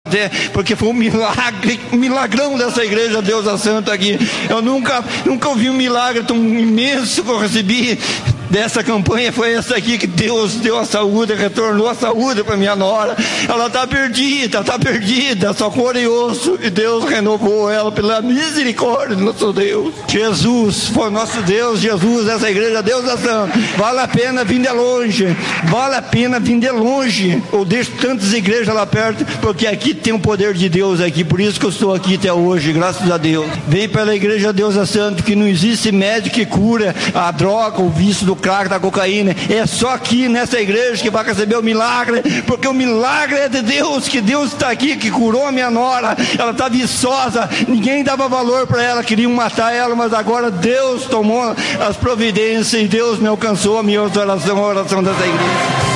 porque foi um milagre, um milagrão dessa igreja Deus é Santo aqui. Eu nunca ouvi um milagre tão imenso que eu recebi dessa campanha. Foi essa aqui que Deus deu a saúde, retornou a saúde para minha nora. Ela está perdida, só couro e osso, e Deus renovou ela pela misericórdia do nosso Deus. Jesus foi nosso Deus, Jesus, essa igreja Deus é Santo. Vale a pena vir de longe, eu deixo tantas igrejas lá perto, porque aqui tem o poder de Deus aqui, por isso que eu estou aqui até hoje, graças a Deus. Vem pela igreja Deus é Santo, que não existe médico que cura a droga, o vício do crack, da cocaína. É só aqui nessa igreja que vai receber o milagre, porque o milagre é de Deus, que Deus está aqui, que curou a minha nora. Ela está viçosa, ninguém dava valor para ela, queriam matar ela, mas agora Deus tomou as providências e Deus me alcançou a minha oração, a oração dessa igreja.